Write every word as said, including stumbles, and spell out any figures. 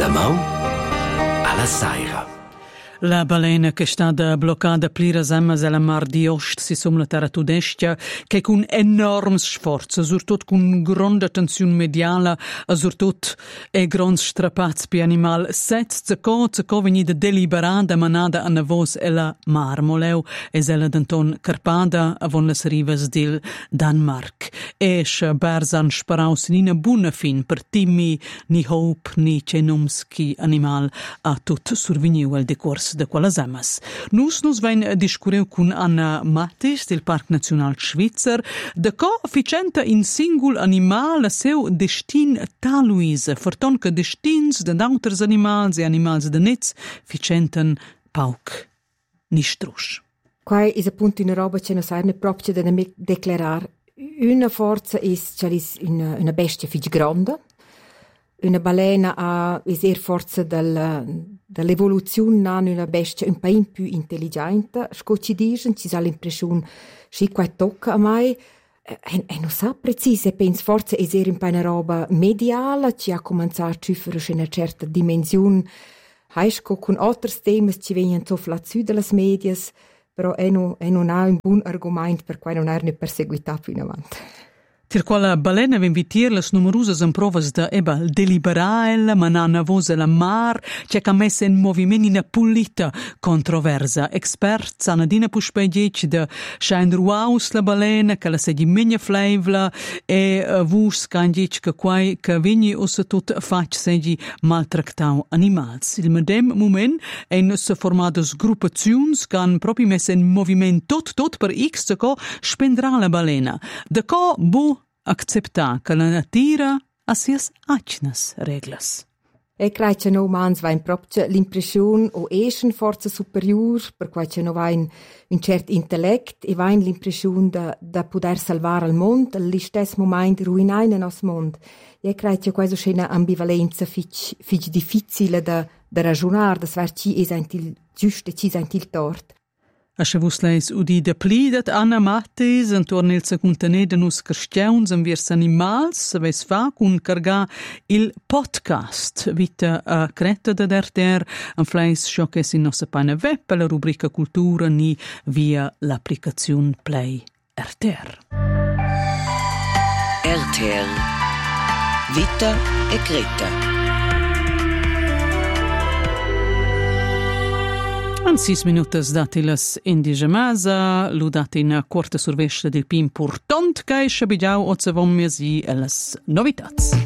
Da mau alla saira. La balena che sta bloccata plira semmas alla mar di Ost si som la terra tudestia che con enorm sforzo, surtot con grande attenzione mediala, surtot e grand strapaz pi animal setz zeco zeco veni de deliberada manada a navos e la marmoleu e zela d'anton carpada avon las rivas dil Danmark. Esch berzan sparaus nina buna fin per timmi ni hope ni cenumski animal a tut surviniu al decors de quella zemas. Nus nus vein discureu cun Anna Mattis del Parc National Svizzer de co ficenta in singul animal a seu destin taluise, forton che destins de d'auters animals e animals de nets ficenten pauc nistrusch. Quai is appunto una roba che non serve proprio da declarar. Una forza is che is una, una bestia fig grande. Una balena ha is er forza del dall'evoluzione ha una bestia un po' più intelligente. Sco ci dicono, ci sa l'impressione che qua tocca a mai. E, e non sa precise, penso forse is er un po' una roba mediale, ci ha cominciato a cifrare una certa dimensione. Haisco con altri temi ci vengono so flazzi delle medias, però è non, è non ha un buon argomento per cui non è ne perseguita più in avanti. Tir quella balena vem vitir las numerosas provas da eba deliberael, manana vose la mar, c'è che messa in movimento una pulita controversa. Experts hanno dina puspedic de schein ruaus la balena, che la sedi menia fleivla, e uh, vus candic che quai che vegni ossa tot fac sedi maltractau animals. Il medem moment ein se formadas gruppaziuns can propi messa in movimento tot tot per x de co spendrà la balena. De co bu accepta che la natura ha sias acnas reglas. E credo che no mans vain proprio l'impressione o eschen forza superior, per cui c'è no vain un certo intellect e vain l'impressione da, da poter salvare il mondo, all'istess momento ruinare il nostro mondo. E credo che questa c'è una ambivalenza fic, fic difficile da, da ragionare, da svar ci è il giusto e ci è il torto. Asche vus leis udi de plidat Anna Mattis intorno il secuntané de nus carstjauns enviers animals saves fa cun carga il podcast vita a creta de derter en fleis scio che si nossa pana web per la rubrica cultura ni via l'applicazione Play R T R. R T R Vita e Creta. En sis minutas datilas indige masa, ludati in corta survescia del più important, che scebigiau o se vom mesi e las novitats.